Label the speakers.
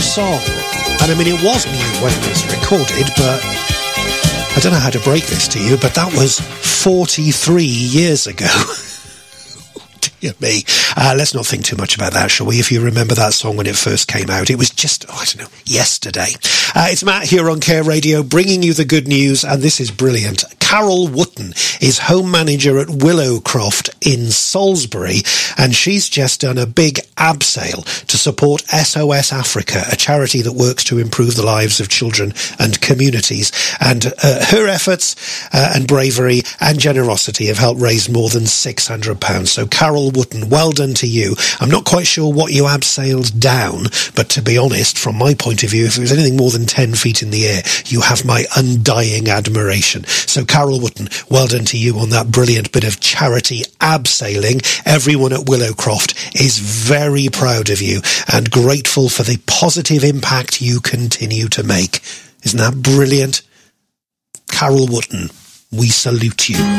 Speaker 1: song. And I mean, it was new when it was recorded, but I don't know how to break this to you, but that was 43 years ago. Dear me. Let's not think too much about that, shall we? If you remember that song when it first came out, it was just, yesterday. It's Matt here on Care Radio, bringing you the good news, and this is brilliant. Carol Wootton is home manager at Willowcroft in Salisbury, and she's just done a big ab sale to support SOS Africa, a charity that works to improve the lives of children and communities. And her efforts and bravery and generosity have helped raise more than £600. So Carol Wootton, well done to you. I'm not quite sure what you abseiled down, but to be honest, from my point of view, if it was anything more than 10 feet in the air, you have my undying admiration. So Carol Wootton, well done to you on that brilliant bit of charity abseiling. Everyone at Willowcroft is very proud of you and grateful for the positive impact you continue to make. Isn't that brilliant? Carol Wootton, we salute you.